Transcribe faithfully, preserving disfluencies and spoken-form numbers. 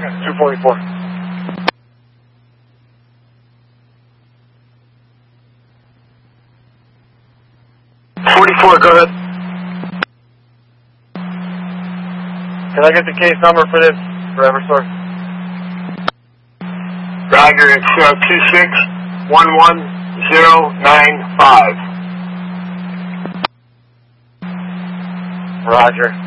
two forty-four. forty-four, go ahead. Can I get the case number for this, for Eversource? Roger, it's uh, two six one one zero nine five. Roger.